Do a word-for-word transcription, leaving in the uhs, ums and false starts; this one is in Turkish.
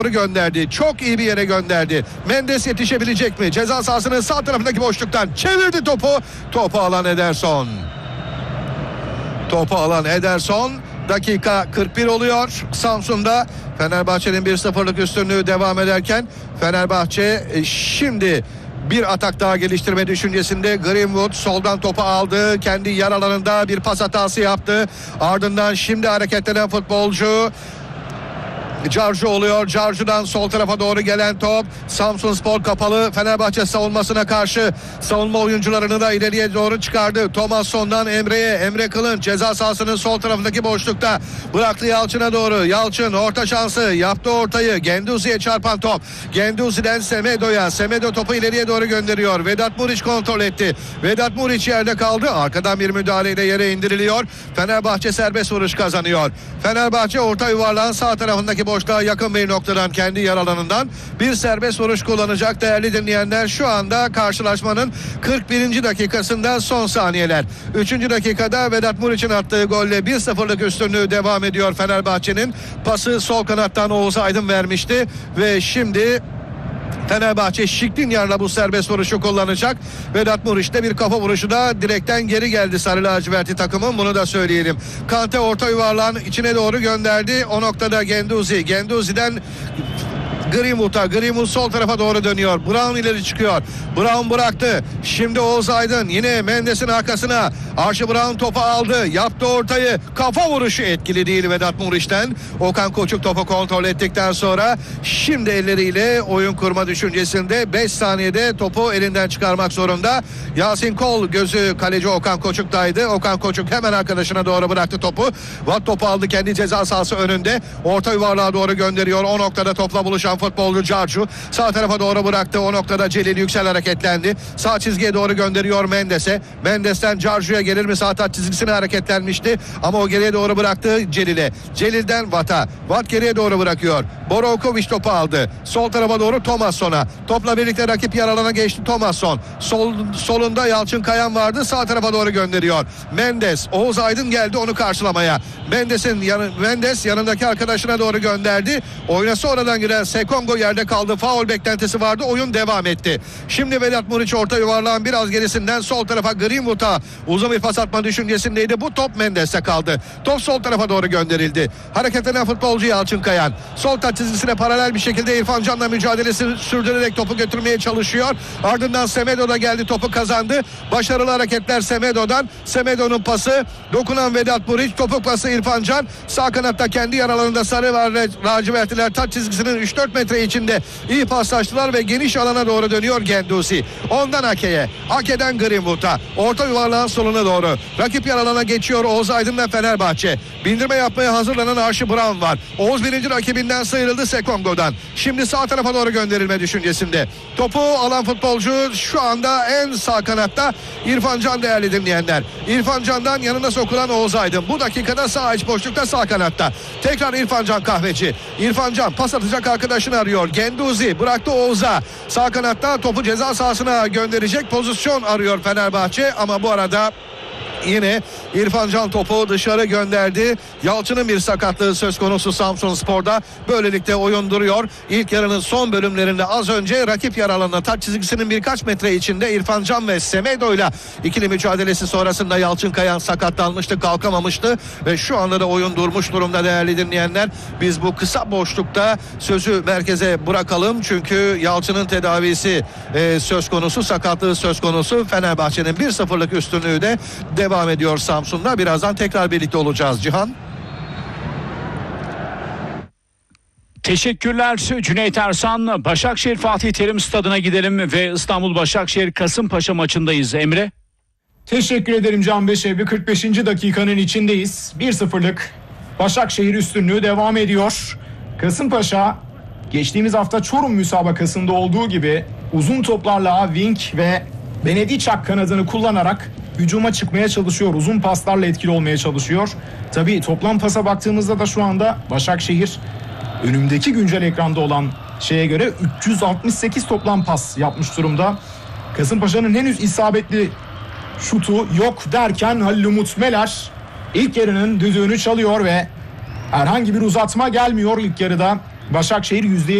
gönderdi. Çok iyi bir yere gönderdi. Mendes yetişebilecek mi? Ceza sahasının sağ tarafındaki boşluktan çevirdi topu. Topu alan Ederson. Topu alan Ederson. Dakika kırk bir oluyor. Samsun'da Fenerbahçe'nin bir sıfırlık üstünlüğü devam ederken Fenerbahçe şimdi bir atak daha geliştirme düşüncesinde. Greenwood soldan topu aldı. Kendi yer alanında bir pas hatası yaptı. Ardından şimdi hareketlenen futbolcu Carcu oluyor. Carcu'dan sol tarafa doğru gelen top. Samsunspor kapalı Fenerbahçe savunmasına karşı savunma oyuncularını da ileriye doğru çıkardı. Thomasson'dan Emre'ye. Emre Kılınç ceza sahasının sol tarafındaki boşlukta bıraktı Yalçın'a doğru. Yalçın orta şansı yaptı ortayı. Genduzi'ye çarpan top. Genduzi'den Semedo'ya. Semedo topu ileriye doğru gönderiyor. Vedat Muriç kontrol etti. Vedat Muriç yerde kaldı. Arkadan bir müdahaleyle yere indiriliyor. Fenerbahçe serbest vuruş kazanıyor. Fenerbahçe orta yuvarlağın sağ tarafındaki boşluğa yakın bir noktadan kendi yer alanından bir serbest vuruş kullanacak değerli dinleyenler. Şu anda karşılaşmanın kırk birinci dakikasında son saniyeler. üçüncü dakikada Vedat Muriç'in attığı golle bir sıfırlık üstünlüğü devam ediyor Fenerbahçe'nin. Pası sol kanattan Oğuz Aydın vermişti ve şimdi Fenerbahçe Şiklinyar'la bu serbest vuruşu kullanacak. Vedat Muriç'te bir kafa vuruşu da direkten geri geldi sarı lacivertli takımın, bunu da söyleyelim. Kante orta yuvarlağın içine doğru gönderdi. O noktada Genduzi. Genduzi'den Greenwood'a. Greenwood sol tarafa doğru dönüyor. Brown ileri çıkıyor. Brown bıraktı. Şimdi Oğuz Aydın yine Mendes'in arkasına. Archie Brown topu aldı. Yaptı ortayı. Kafa vuruşu etkili değil Vedat Muriç'ten. Okan Koçuk topu kontrol ettikten sonra şimdi elleriyle oyun kurma düşüncesinde beş saniyede topu elinden çıkarmak zorunda. Yasin Kol gözü kaleci Okan Koçuk'taydı. Okan Koçuk hemen arkadaşına doğru bıraktı topu. Watt topu aldı kendi ceza sahası önünde. Orta yuvarlığa doğru gönderiyor. O noktada topla buluşan futbolcu Carcu sağ tarafa doğru bıraktı. O noktada Celil Yüksel hareketlendi. Sağ çizgiye doğru gönderiyor Mendes'e. Mendes'ten Carcu'ya gelir mi? Sağ taç çizgisine hareketlenmişti ama o geriye doğru bıraktı Celil'e. Celil'den Watt'a. Watt geriye doğru bırakıyor. Borovkovic topu aldı. Sol tarafa doğru Thomasson'a. Topla birlikte rakip yer alana geçti Thomasson. Sol, solunda Yalçın Kayan vardı. Sağ tarafa doğru gönderiyor. Mendes. Oğuz Aydın geldi onu karşılamaya. Mendes'in yanı, Mendes yanındaki arkadaşına doğru gönderdi. Oyuna sonradan giren Sekongo yerde kaldı. Faul beklentisi vardı. Oyun devam etti. Şimdi Vedat Muriç orta yuvarlağın biraz gerisinden sol tarafa Greenwood'a uzun bir pas atma düşüncesindeydi. Bu top Mendes'te kaldı. Top sol tarafa doğru gönderildi. Hareketlenen futbolcu Yalçın Kayan. Sol taç çizgisine paralel bir şekilde İrfan Can'la mücadelesini sürdürerek topu götürmeye çalışıyor. Ardından Semedo da geldi, topu kazandı. Başarılı hareketler Semedo'dan. Semedo'nun pası, dokunan Vedat Muriç, topuk pası İrfan Can. Sağ kanatta kendi yer alanında sarı ve lacivertliler taç çizgisinin üç dört metre içinde iyi paslaştılar ve geniş alana doğru dönüyor Genduzi. Ondan Ake'ye, Ake'den Greenwood'a. Orta yuvarlağın soluna doğru. Rakip yer alana geçiyor Oğuz Aydın'la Fenerbahçe. Bindirme yapmaya hazırlanan Archie Brown var. Oğuz birinci rakibinden sıyrıldı Sekongo'dan. Şimdi sağ tarafa doğru gönderilme düşüncesinde. Topu alan futbolcu şu anda en sağ kanatta İrfan Can değerli dinleyenler. İrfan Can'dan yanına sokulan Oğuz Aydın. Bu dakikada sağ iç boşlukta sağ kanatta. Tekrar İrfan Can Kahveci. İrfan Can pas atacak arkadaşını arıyor. Genduzi bıraktı Oğuz'a. Sağ kanatta topu ceza sahasına gönderecek pozisyon arıyor Fenerbahçe ama bu arada yine İrfan Can topu dışarı gönderdi. Yalçın'ın bir sakatlığı söz konusu Samsunspor'da. Böylelikle oyun duruyor. İlk yarının son bölümlerinde az önce rakip yer alanına taç çizgisinin birkaç metre içinde İrfan Can ve Semedo'yla ikili mücadelesi sonrasında Yalçın Kayan sakatlanmıştı, kalkamamıştı ve şu anda da oyun durmuş durumda değerli dinleyenler. Biz bu kısa boşlukta sözü merkeze bırakalım çünkü Yalçın'ın tedavisi e, söz konusu, sakatlığı söz konusu. Fenerbahçe'nin bir sıfırlık üstünlüğü de devam ediyor Samsun'da. Birazdan tekrar birlikte olacağız Cihan. Teşekkürler Cüneyt Ersan. Başakşehir Fatih Terim Stadı'na gidelim ve İstanbul Başakşehir Kasımpaşa maçındayız Emre. Teşekkür ederim Can Beşevli. kırk beşinci dakikanın içindeyiz. bir sıfırlık Başakşehir üstünlüğü devam ediyor. Kasımpaşa geçtiğimiz hafta Çorum müsabakasında olduğu gibi uzun toplarla Wing ve Benediçak kanadını kullanarak hücuma çıkmaya çalışıyor. Uzun paslarla etkili olmaya çalışıyor. Tabii toplam pasa baktığımızda da şu anda Başakşehir önümdeki güncel ekranda olan şeye göre üç yüz altmış sekiz toplam pas yapmış durumda. Kasımpaşa'nın henüz isabetli şutu yok derken Halil Umut Meler ilk yarının düdüğünü çalıyor ve herhangi bir uzatma gelmiyor ilk yarıda. Başakşehir yüzde